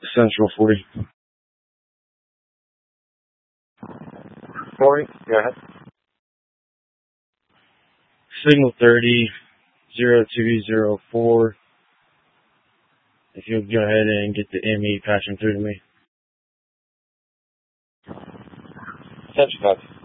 Central 40. 40, go ahead. Signal 30, 0204. If you'll go ahead and get the ME patching through to me. Central 5.